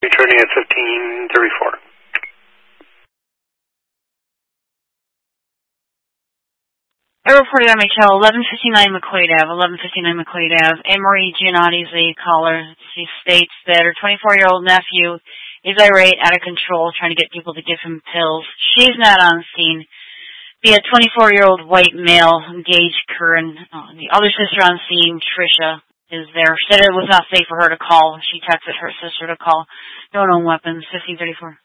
Returning at 1534. I reported MHL 1159 McQuaid Ave, 1159 McQuaid Ave. Anne Marie Giannotti is the caller. She states that her 24-year-old nephew is irate, out of control, trying to get people to give him pills. She's not on scene. The 24-year-old white male, Gage Curran, the other sister on scene, Tricia, is there. Said it was not safe for her to call. She texted her sister to call. No known weapons, 1534.